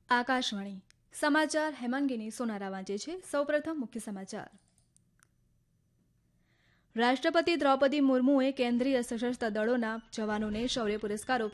આકાશવાણી સમાચાર હેમાંગીની સોનારા વાંચે છે. સૌપ્રથમ મુખ્ય સમાચાર. રાષ્ટ્રપતિ દ્રૌપદી મુર્મુએ કેન્દ્રીય સશસ્ત્ર દળોના જવાનોને શૌર્ય પુરસ્કારો